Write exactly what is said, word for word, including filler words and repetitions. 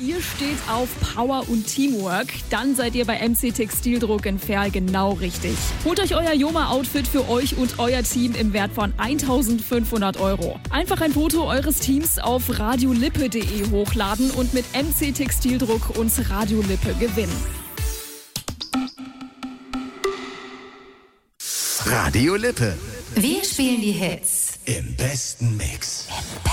Ihr steht auf Power und Teamwork, dann seid ihr bei M C Textildruck in Verl genau richtig. Holt euch euer Joma-Outfit für euch und euer Team im Wert von eintausendfünfhundert Euro. Einfach ein Foto eures Teams auf radiolippe punkt de hochladen und mit M C Textildruck und Radio Lippe gewinnen. Radio Lippe. Wir spielen die Hits Im besten Mix.